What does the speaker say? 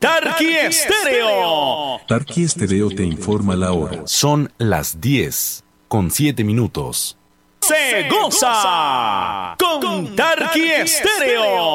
Tarqui Estéreo. Tarqui Estéreo te informa la hora. Son las 10:07. Se goza con Tarqui Estéreo.